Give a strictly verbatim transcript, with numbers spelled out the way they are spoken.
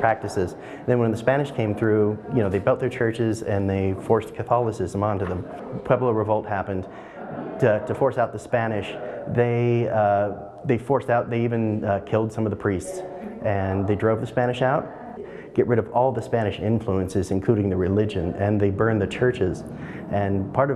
practices. Then when the Spanish came through, you know, they built their churches and they forced Catholicism onto them. Pueblo Revolt happened to, to force out the Spanish. They, uh, they forced out, they even uh, killed some of the priests, and they drove the Spanish out, get rid of all the Spanish influences, including the religion, and they burned the churches. And part of